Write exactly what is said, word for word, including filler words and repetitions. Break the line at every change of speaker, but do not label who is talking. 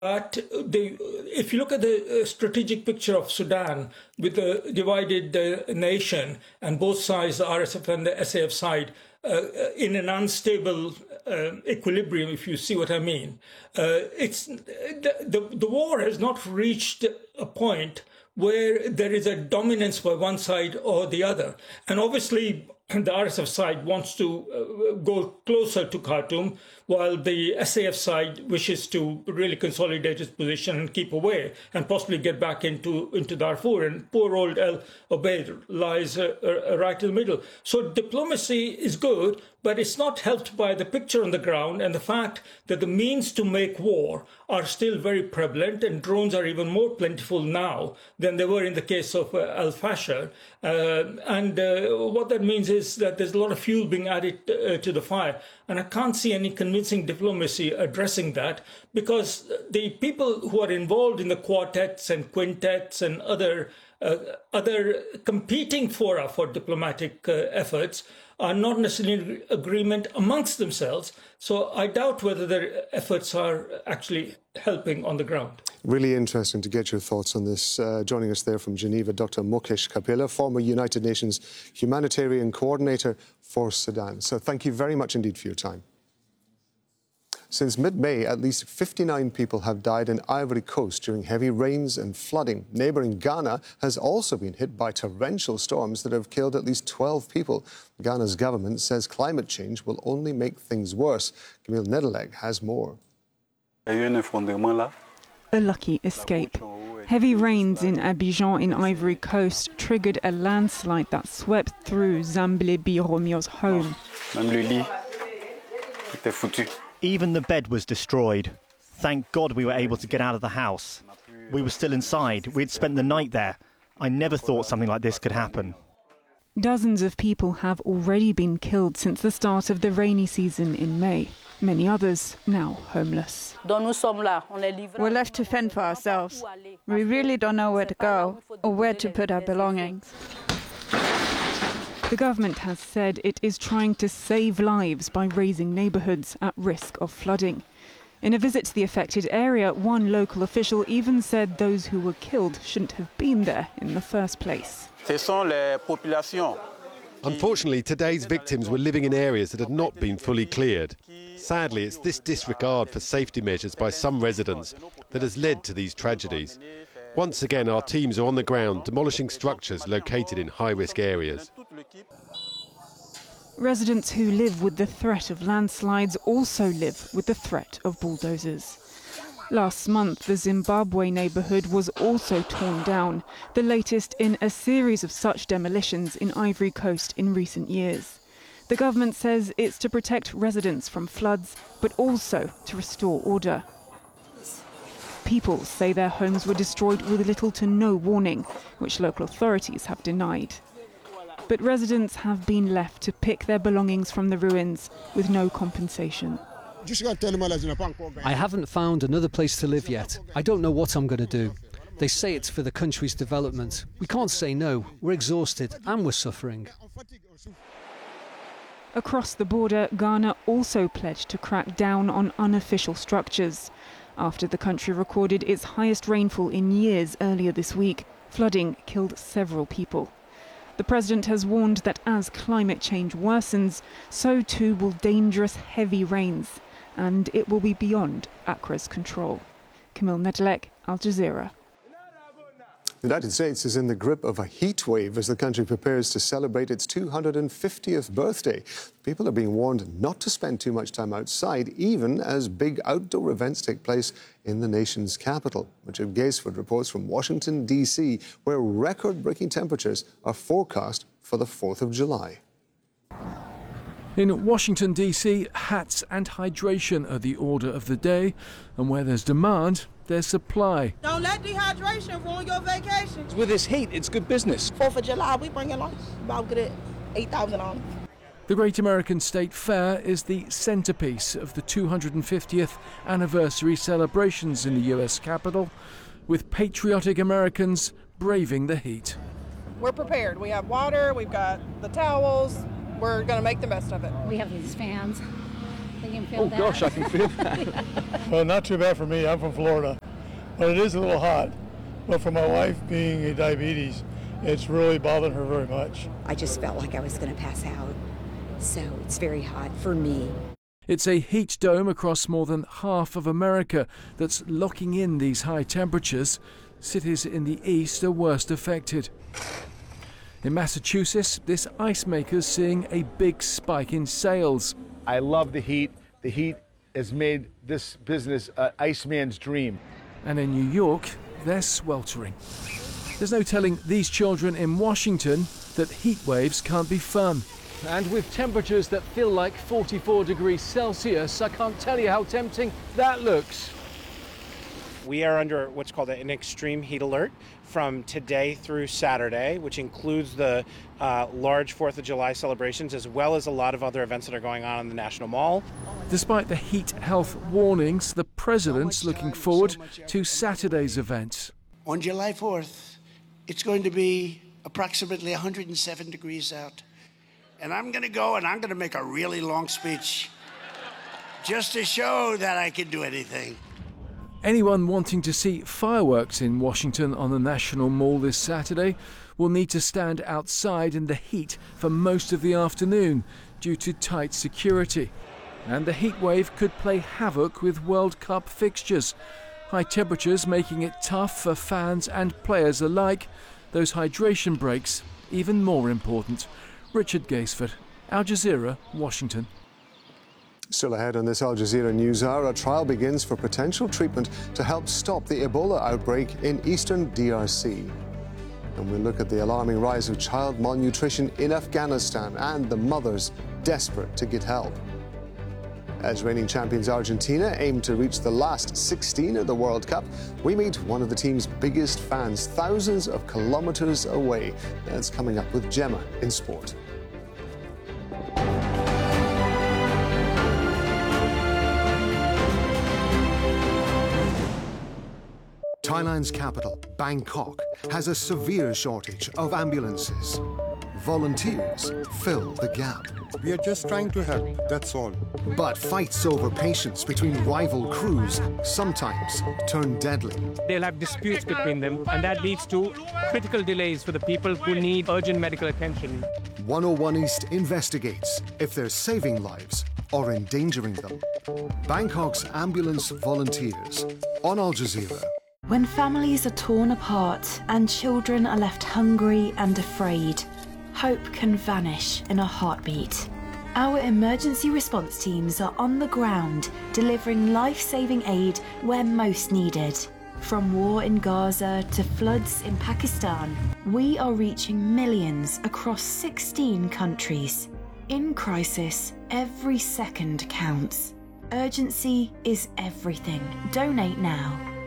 But the, if you look at the strategic picture of Sudan with the divided uh, nation and both sides, the R S F and the S A F side, uh, in an unstable uh, equilibrium, if you see what I mean, uh, it's the, the, the war has not reached a point where there is a dominance by one side or the other. And obviously, the R S F side wants to uh, go closer to Khartoum, while the S A F side wishes to really consolidate its position and keep away and possibly get back into, into Darfur. And poor old El Obeid lies uh, uh, right in the middle. So diplomacy is good, but it's not helped by the picture on the ground and the fact that the means to make war are still very prevalent, and drones are even more plentiful now than they were in the case of uh, Al-Fashar. Uh, and uh, what that means is that there's a lot of fuel being added uh, to the fire. And I can't see any convincing diplomacy addressing that, because the people who are involved in the quartets and quintets and other uh, other competing fora for diplomatic uh, efforts are not necessarily in agreement amongst themselves. So I doubt whether their efforts are actually helping on the ground.
Really interesting to get your thoughts on this. Uh, joining us there from Geneva, Doctor Mukesh Kapila, former United Nations Humanitarian Coordinator for Sudan. So thank you very much indeed for your time. Since mid-May, at least fifty-nine people have died in Ivory Coast during heavy rains and flooding. Neighbouring Ghana has also been hit by torrential storms that have killed at least twelve people. Ghana's government says climate change will only make things worse. Camille Nedelec has more.
A lucky escape. Heavy rains in Abidjan in Ivory Coast triggered a landslide that swept through Zambile Biromio's home.
Even the bed was destroyed. Thank God we were able to get out of the house. We were still inside. We'd spent the night there. I never thought something like this could happen.
Dozens of people have already been killed since the start of the rainy season in May. Many others now homeless.
We're left to fend for ourselves. We really don't know where to go or where to put our belongings.
The government has said it is trying to save lives by raising neighbourhoods at risk of flooding. In a visit to the affected area, one local official even said those who were killed shouldn't have been there in the first place.
Unfortunately, today's victims were living in areas that had not been fully cleared. Sadly, it's this disregard for safety measures by some residents that has led to these tragedies. Once again, our teams are on the ground demolishing structures located in high-risk areas.
Residents who live with the threat of landslides also live with the threat of bulldozers. Last month, the Zimbabwe neighbourhood was also torn down, the latest in a series of such demolitions in Ivory Coast in recent years. The government says it's to protect residents from floods, but also to restore order. People say their homes were destroyed with little to no warning, which local authorities have denied. But residents have been left to pick their belongings from the ruins with no compensation.
I haven't found another place to live yet. I don't know what I'm going to do. They say it's for the country's development. We can't say no. We're exhausted and we're suffering.
Across the border, Ghana also pledged to crack down on unofficial structures. After the country recorded its highest rainfall in years earlier this week, flooding killed several people. The president has warned that as climate change worsens, so too will dangerous heavy rains, and it will be beyond Accra's control. Camille Nedelec, Al Jazeera.
The United States is in the grip of a heat wave as the country prepares to celebrate its two hundred fiftieth birthday. People are being warned not to spend too much time outside, even as big outdoor events take place in the nation's capital. Richard Gaisford reports from Washington, D C, where record-breaking temperatures are forecast for the fourth of July.
In Washington, D C, hats and hydration are the order of the day, and where there's demand, there's supply.
Don't let dehydration ruin your vacation.
With this heat, it's good business.
fourth of July, we bring in like about good at eight thousand dollars.
The Great American State Fair is the centrepiece of the two hundred fiftieth anniversary celebrations in the U S Capitol, with patriotic Americans braving the heat.
We're prepared. We have water, we've got the towels. We're going to make the best of it.
We have these fans
Oh gosh, I can feel that.
Well, not too bad for me. I'm from Florida, but it is a little hot. But for my wife being a diabetes, it's really bothering her very much.
I just felt like I was going to pass out, so it's very hot for me.
It's a heat dome across more than half of America that's locking in these high temperatures. Cities in the east are worst affected. In Massachusetts, this ice maker's seeing a big spike in sales.
I love the heat. The heat has made this business an Iceman's dream.
And in New York, they're sweltering. There's no telling these children in Washington that heat waves can't be fun.
And with temperatures that feel like forty-four degrees Celsius, I can't tell you how tempting that looks.
We are under what's called an extreme heat alert from today through Saturday, which includes the uh, large fourth of July celebrations, as well as a lot of other events that are going on in the National Mall.
Despite the heat health warnings, the president's looking forward to Saturday's event.
On July fourth, it's going to be approximately one hundred seven degrees out. And I'm going to go and I'm going to make a really long speech just to show that I can do anything.
Anyone wanting to see fireworks in Washington on the National Mall this Saturday will need to stand outside in the heat for most of the afternoon due to tight security. And the heat wave could play havoc with World Cup fixtures. High temperatures making it tough for fans and players alike. Those hydration breaks even more important. Richard Gaisford, Al Jazeera, Washington.
Still ahead on this Al Jazeera News Hour, a trial begins for potential treatment to help stop the Ebola outbreak in eastern D R C. And we'll look at the alarming rise of child malnutrition in Afghanistan and the mothers desperate to get help. As reigning champions Argentina aim to reach the last sixteen of the World Cup, we meet one of the team's biggest fans, thousands of kilometres away. That's coming up with Gemma in sport.
Thailand's capital, Bangkok, has a severe shortage of ambulances. Volunteers fill the gap.
We are just trying to help, that's all.
But fights over patients between rival crews sometimes turn deadly.
They'll have disputes between them, and that leads to critical delays for the people who need urgent medical attention.
one oh one East investigates if they're saving lives or endangering them. Bangkok's ambulance volunteers on Al Jazeera.
When families are torn apart and children are left hungry and afraid, hope can vanish in a heartbeat. Our emergency response teams are on the ground, delivering life-saving aid where most needed. From war in Gaza to floods in Pakistan, we are reaching millions across sixteen countries. In crisis, every second counts. Urgency is everything. Donate now.